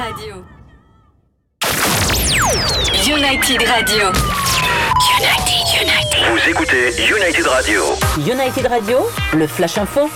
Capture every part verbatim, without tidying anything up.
Radio. United Radio. United, United. Vous écoutez United Radio. United Radio, le Flash Info.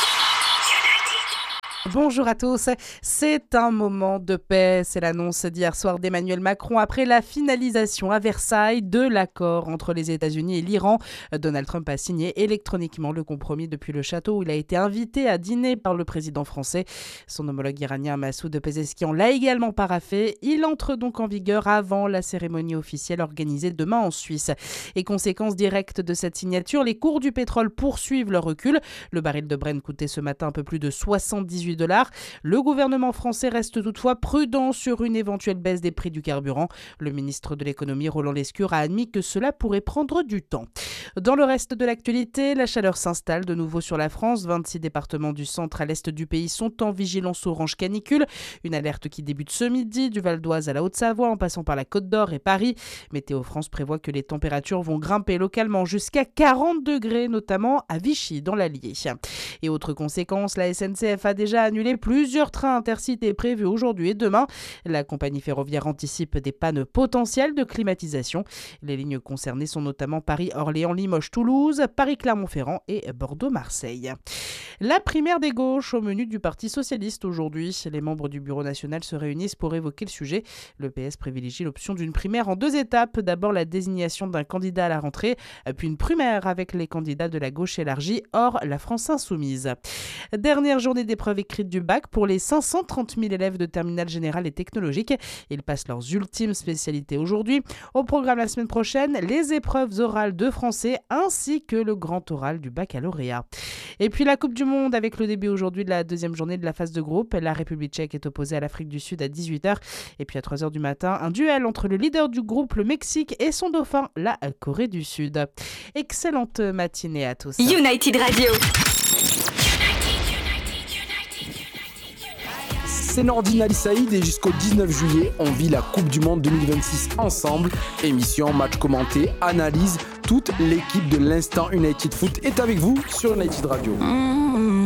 Bonjour à tous, c'est un moment de paix, c'est l'annonce d'hier soir d'Emmanuel Macron après la finalisation à Versailles de l'accord entre les États-Unis et l'Iran. Donald Trump a signé électroniquement le compromis depuis le château où il a été invité à dîner par le président français. Son homologue iranien Massoud Pezeshkian l'a également paraphé. Il entre donc en vigueur avant la cérémonie officielle organisée demain en Suisse. Et conséquence directe de cette signature, les cours du pétrole poursuivent leur recul. Le baril de Brent coûtait ce matin un peu plus de soixante-dix-huit dollars. Le gouvernement français reste toutefois prudent sur une éventuelle baisse des prix du carburant. Le ministre de l'économie Roland Lescure a admis que cela pourrait prendre du temps. Dans le reste de l'actualité, la chaleur s'installe de nouveau sur la France. vingt-six départements du centre à l'est du pays sont en vigilance orange canicule. Une alerte qui débute ce midi du Val d'Oise à la Haute-Savoie en passant par la Côte d'Or et Paris. Météo France prévoit que les températures vont grimper localement jusqu'à quarante degrés, notamment à Vichy dans l'Allier. Et autre conséquence, la S N C F a déjà annulé plusieurs trains intercités prévus aujourd'hui et demain. La compagnie ferroviaire anticipe des pannes potentielles de climatisation. Les lignes concernées sont notamment Paris-Orléans-Limoges-Toulouse, Paris-Clermont-Ferrand et Bordeaux-Marseille. La primaire des gauches au menu du Parti socialiste aujourd'hui. Les membres du bureau national se réunissent pour évoquer le sujet. Le P S privilégie l'option d'une primaire en deux étapes. D'abord la désignation d'un candidat à la rentrée, puis une primaire avec les candidats de la gauche élargie, hors la France insoumise. Dernière journée d'épreuve écrite du bac pour les cinq cent trente mille élèves de terminale générale et technologique. Ils passent leurs ultimes spécialités aujourd'hui. Au programme la semaine prochaine, les épreuves orales de français ainsi que le grand oral du baccalauréat. Et puis la Coupe du Monde avec le début aujourd'hui de la deuxième journée de la phase de groupe. La République tchèque est opposée à l'Afrique du Sud à dix-huit heures. Et puis à trois heures du matin, un duel entre le leader du groupe, le Mexique, et son dauphin, la Corée du Sud. Excellente matinée à tous. United Radio. C'est Nordine Ali Saïd et jusqu'au dix-neuf juillet, on vit la Coupe du Monde deux mille vingt-six ensemble. Émission, match commenté, analyse, toute l'équipe de l'Instant United Foot est avec vous sur United Radio. Mmh.